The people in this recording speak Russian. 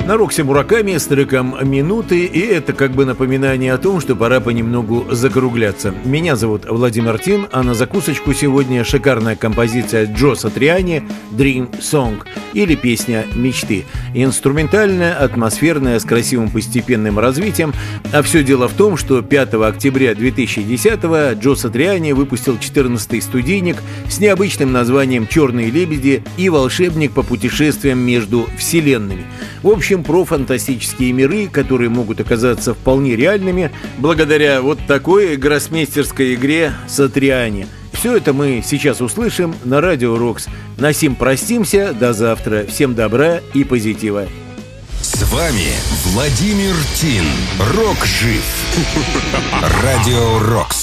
На Роксе Мураками с треком «Минуты», и это как бы напоминание о том, что пора понемногу закругляться. Меня зовут Владимир Тин, а на закусочку сегодня шикарная композиция Джо Сатриани «Dream Song» или песня «Мечты». Инструментальная, атмосферная, с красивым постепенным развитием. А все дело в том, что 5 октября 2010-го Джо Сатриани выпустил 14-й студийник с необычным названием «Черные лебеди» и «Волшебник по путешествиям между вселенными». В общем, про фантастические миры, которые могут оказаться вполне реальными благодаря вот такой гроссмейстерской игре Сатриани. Все это мы сейчас услышим на Радио Рокс. На сим простимся, до завтра. Всем добра и позитива. С вами Владимир Тин. Рок жив. Радио Рокс.